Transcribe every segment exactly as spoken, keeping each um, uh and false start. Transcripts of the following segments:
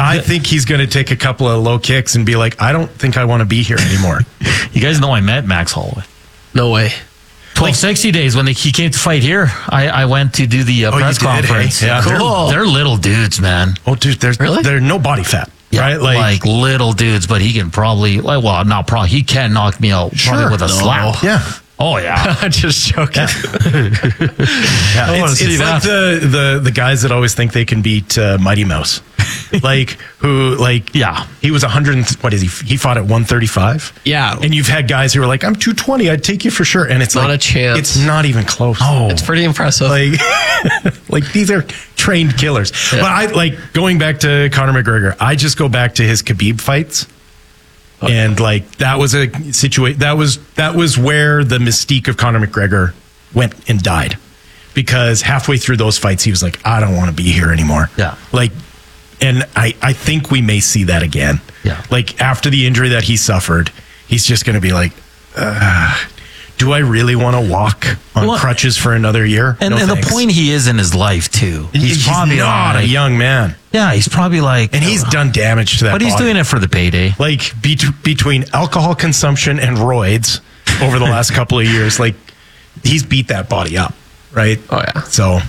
I think he's going to take a couple of low kicks and be like, I don't think I want to be here anymore. You guys know I met Max Holloway. No way. twelve sixty days when they, he came to fight here, I, I went to do the uh, Oh, press you did, conference. eh? Yeah. They're, they're little dudes, man. Oh, dude, there's Really? there's no body fat, Yeah, right? like, little dudes, but he can probably, like, well, not probably, he can knock me out probably Sure. with a No. slap. Yeah. Oh, yeah. I'm just joking. Yeah, I wanna it's see it's like that. the, the the guys that always think they can beat uh, Mighty Mouse, like who like Yeah. he was one hundred. What is he? He fought at one thirty-five. Yeah. and you've had guys who are like, I'm two twenty. I'd take you for sure, and it's Not like, a chance. It's not even close. Oh, It's pretty impressive. like like these are trained killers. Yeah. But I like going back to Conor McGregor. I just go back to his Khabib fights. And like that was a situation that was that was where the mystique of Conor McGregor went and died, because halfway through those fights he was like, I don't want to be here anymore. Yeah. Like, and I I think we may see that again. Yeah. Like after the injury that he suffered, he's just going to be like, uh, do I really want to walk on Well, crutches for another year? And, No and the thanks. point he is in his life, too. he's, probably not like, a young man, Yeah, he's probably like. and he's done damage to that. But he's body. doing it for the payday. Like be- between alcohol consumption and roids over the last couple of years, like he's beat that body up, right? Oh, yeah. So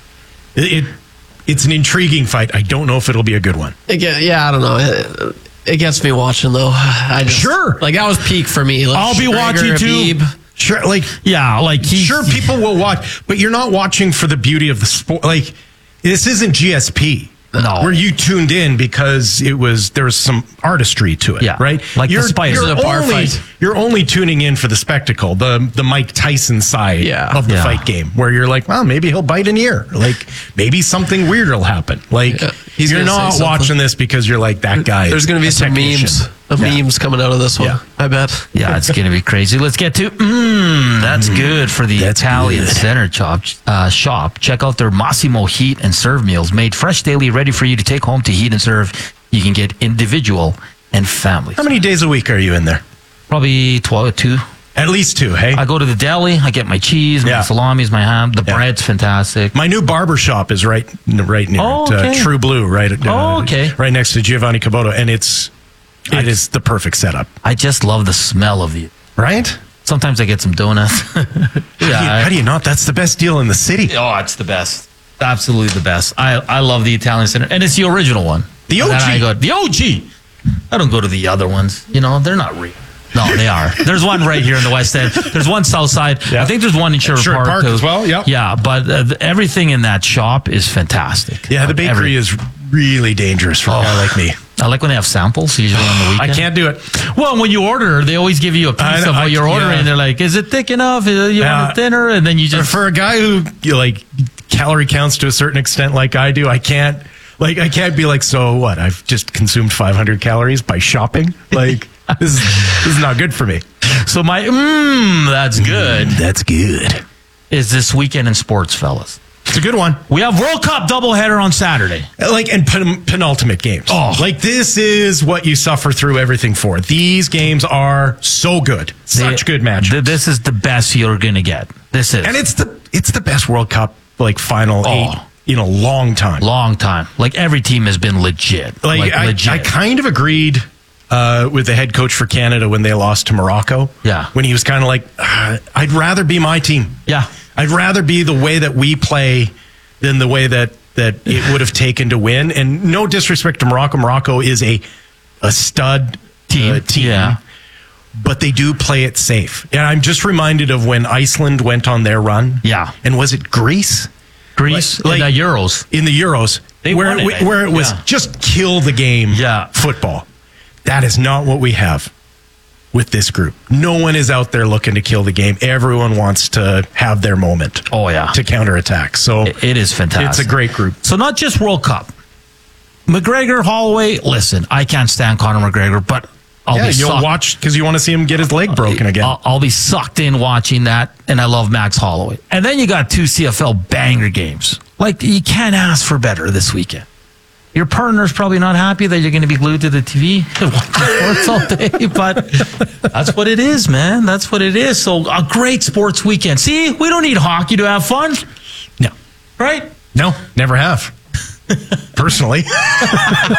it, it it's an intriguing fight. I don't know if it'll be a good one. It get, yeah, I don't know. It, it gets me watching, though. I just, Sure. Like, that was peak for me. Like, I'll be McGregor, watching too. Khabib. Sure, like Yeah, like he. sure people will watch, but you're not watching for the beauty of the sport. Like this isn't G S P. No. Where you tuned in because it was there was some artistry to it, Yeah. right? Like the you're, Spice. You're This is a bar only, fight. you're only tuning in for the spectacle, the the Mike Tyson side Yeah. of the Yeah. fight game, where you're like, well, maybe he'll bite an ear, like maybe something weird will happen. Like Yeah. He's you're gonna say not something. watching this because you're like that guy. There's going to be a some technician. memes, of Yeah. memes coming out of this one. Yeah. I bet. Yeah, it's going to be crazy. Let's get to mmm. That's good for the That's Italian good. Center shop. Uh, shop. Check out their Massimo Heat and Serve meals, made fresh daily, ready for you to take home to heat and serve. You can get individual and family. How many days a week are you in there? Probably twelve, two. At least two. Hey, I go to the deli. I get my cheese, my Yeah. salamis, my ham. The Yeah. bread's fantastic. my new barber shop is right, right near Oh, it, uh, okay. True Blue, right? Uh, Oh, okay. Right next to Giovanni Caboto, and it's it is the perfect setup, I just love the smell of the. right? Sometimes I get some donuts. How, do you, how do you not? That's the best deal in the city. Oh, it's the best. Absolutely the best. I, I love the Italian Center. And it's the original one. The And then O G. I go, the O G. I don't go to the other ones. You know, they're not real. No, they are. There's one right here in the West End. There's one South Side. Yeah. I think there's one in Sherwood Sherwood Park, Park too. as well, yep. Yeah, but uh, the, everything in that shop is fantastic. Yeah, the Like, bakery every- is really dangerous for a guy like me. I like when they have samples, usually on the I weekend. can't do it. Well, when you order, they always give you a piece I- of I- what you're ordering. yeah. They're like, is it thick enough? Uh, You Yeah. want it thinner? And then you just... For a guy who you like calorie counts to a certain extent, like I do, I can't. Like I can't be like, so what? I've just consumed five hundred calories by shopping. Like this is this is not good for me. So my, mmm, that's good. That's good. Is this weekend in sports, fellas. It's a good one. We have World Cup doubleheader on Saturday. Like and pen, penultimate games. Oh. Like this is what you suffer through everything for. These games are so good, such They- good matches, th- This is the best you're going to get. This is. and it's the it's the best World Cup like final Oh. eight in a long time. long time. Like every team has been legit. Like, Like, I, legit. I kind of agreed uh, with the head coach for Canada when they lost to Morocco. Yeah. when he was kind of like, uh, I'd rather be my team. yeah. I'd rather be the way that we play than the way that, that it would have taken to win. And no disrespect to Morocco. Morocco is a a stud Team. uh, team. Yeah. But they do play it safe. And I'm just reminded of when Iceland went on their run. Yeah. And was it Greece? Greece, Like- like, the Euros. In the Euros, They where, won it, it, where it was yeah. just kill the game Yeah. football. That is not what we have with this group. No one is out there looking to kill the game. Everyone wants to have their moment Oh, yeah. to counterattack. So It- it is fantastic. it's a great group. So not just World Cup. McGregor, Holloway, listen, I can't stand Conor McGregor, but I'll yeah, be you'll sucked. watch because you want to see him get his leg broken again. I'll, I'll be sucked in watching that, and I love Max Holloway. And then you got two C F L banger games. Like, you can't ask for better this weekend. Your partner's probably not happy that you're going to be glued to the T V and watching sports all day, but that's what it is, man. That's what it is. So a great sports weekend. See, we don't need hockey to have fun, no, right? no, never have. Personally.